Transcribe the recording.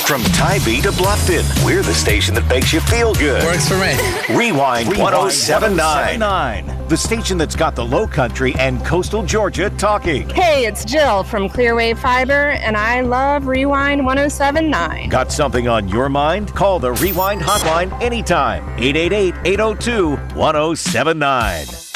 From Tybee to Bluffton, we're the station that makes you feel good. Works for me. Rewind 1079. The station that's got the Low Country and coastal Georgia talking. Hey, it's Jill from Clearwave Fiber, and I love Rewind 1079. Got something on your mind? Call the Rewind hotline anytime. 888-802-1079.